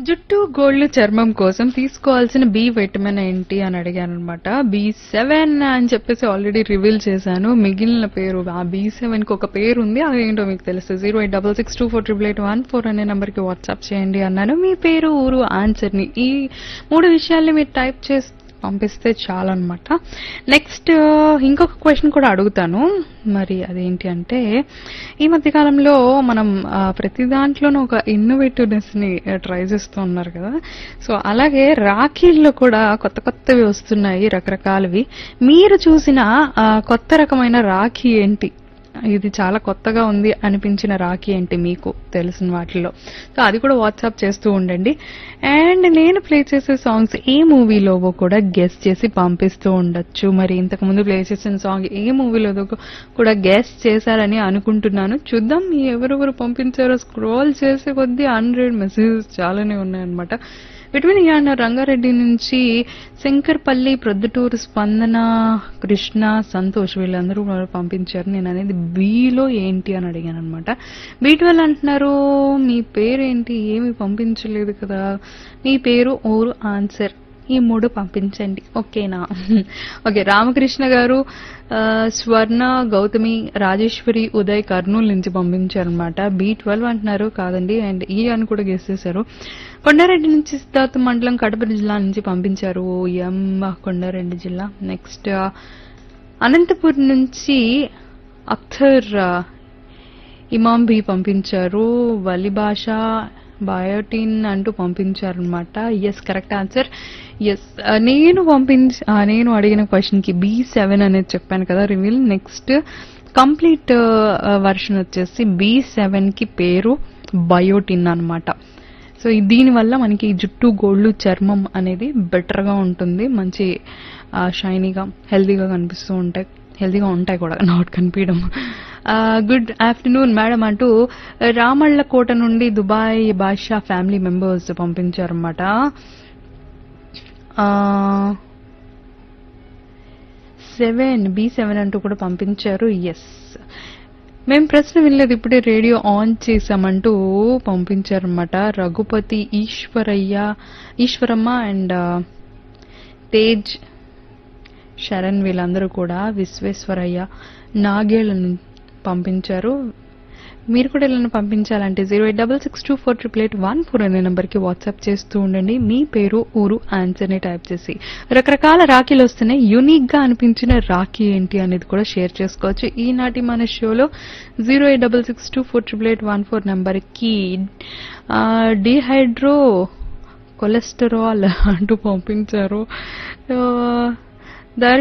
జుట్టు గోళ్లు చర్మం కోసం తీసుకోవాల్సిన బి విటమిన్ ఏంటి అని అడిగాను అనమాట. B7 అని చెప్పేసి ఆల్రెడీ రివీల్ చేశాను. మిగిలిన పేరు ఆ B7 కి ఒక పేరు ఉంది, అదేంటో మీకు తెలుసు. 08662488814 అనే నంబర్ కి వాట్సాప్ చేయండి అన్నాను. మీ పేరు, ఊరు, ఆన్సర్ ని ఈ 3 విషయాల్ని మీరు టైప్ చేసి పంపిస్తే చాలు అనమాట. నెక్స్ట్ ఇంకొక క్వశ్చన్ కూడా అడుగుతాను. మరి అదేంటి అంటే, ఈ మధ్య కాలంలో మనం ప్రతి దాంట్లోనూ ఒక ఇన్నోవేటివ్నెస్ ని ట్రై చేస్తూ ఉన్నారు కదా. సో అలాగే రాఖీల్లో కూడా కొత్త కొత్తవి వస్తున్నాయి, రకరకాలవి. మీరు చూసిన కొత్త రకమైన రాఖీ ఏంటి? ఇది చాలా కొత్తగా ఉంది అనిపించిన రాఖీ ఏంటి మీకు తెలిసిన వాటిల్లో? సో అది కూడా వాట్సాప్ చేస్తూ ఉండండి. అండ్ నేను ప్లే చేసే సాంగ్స్ ఏ మూవీలోవో కూడా గెస్ చేసి పంపిస్తూ ఉండొచ్చు. మరి ఇంతకు ముందు ప్లే చేసిన సాంగ్ ఏ మూవీలో కూడా గెస్ చేశారని అనుకుంటున్నాను. చూద్దాం ఎవరెవరు పంపించారో. స్క్రోల్ చేసే కొద్దీ 100 మెసేజెస్ చాలానే ఉన్నాయన్నమాట. విటమిన్ యాన్ రంగారెడ్డి నుంచి శంకర్పల్లి, ప్రొద్దుటూరు, స్పందన, కృష్ణ, సంతోష్ వీళ్ళందరూ పంపించారు. నేను అనేది బీలో ఏంటి అని అడిగాను అనమాట. B12 అంటున్నారు. మీ పేరేంటి? ఏమి పంపించలేదు కదా. మీ పేరు, ఊరు, ఆన్సర్ ఈ 3 పంపించండి, ఓకేనా? ఓకే, రామకృష్ణ గారు, స్వర్ణ, గౌతమి, రాజేశ్వరి, ఉదయ్ కర్నూలు నుంచి పంపించారనమాట. B12 అంటున్నారు, కాదండి. అండ్ ఈ అని కూడా గెస్ చేశారు. కొండారెడ్డి నుంచి సిద్ధార్థ మండలం, కడప జిల్లా నుంచి పంపించారు. కొండారెడ్డి జిల్లా. నెక్స్ట్ అనంతపూర్ నుంచి అఖ్తర్ ఇమాం బి పంపించారు. వలి భాష బయోటిన్ అంటూ పంపించారనమాట. Yes, correct answer. ఎస్, నేను అడిగిన క్వశ్చన్ కి B7 అనేది చెప్పాను కదా రివీల్. నెక్స్ట్ కంప్లీట్ వర్షన్ వచ్చేసి B7 కి పేరు బయోటిన్ అనమాట. సో దీనివల్ల మనకి జుట్టు, గోళ్లు, చర్మం అనేది బెటర్ గా ఉంటుంది. మంచి షైనీగా, హెల్దీగా కనిపిస్తూ ఉంటాయి. హెల్దీగా ఉంటాయి కూడా, నాట్ కనిపించడం. గుడ్ ఆఫ్టర్నూన్ మేడం అంటూ రామళ్ళకోట నుండి దుబాయ్ బాషా ఫ్యామిలీ మెంబర్స్ పంపించారన్నమాట. B7 అంటూ కూడా పంపించారు. ఎస్, మేము ప్రశ్న వినలేదు, ఇప్పుడే radio on చేశామంటూ పంపించారన్నమాట. Raghupathi, Eshwaramma and Tej, Sharan వీళ్ళందరూ కూడా, విశ్వేశ్వరయ్య, నాగేళ్లను పంపించారు. మీరు కూడా ఇలా పంపించాలంటే 08662488814 అనే నంబర్కి వాట్సాప్ చేస్తూ ఉండండి. మీ పేరు, ఊరు, ఆన్సర్ని టైప్ చేసి. రకరకాల రాఖీలు వస్తున్నాయి. యూనిక్ గా అనిపించిన రాఖీ ఏంటి అనేది కూడా షేర్ చేసుకోవచ్చు. ఈనాటి మన షోలో 08662488814 నంబర్కి డిహైడ్రో కొలెస్టరాల్ అంటూ పంపించారు.